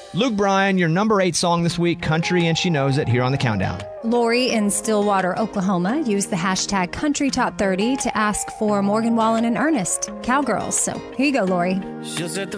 Luke Bryan, your number 8 song this week, Country and She Knows It, here on the Countdown. Lori in Stillwater, Oklahoma, used the hashtag CountryTop30 to ask for Morgan Wallen and Ernest, Cowgirls. So here you go, Lori. She'll set the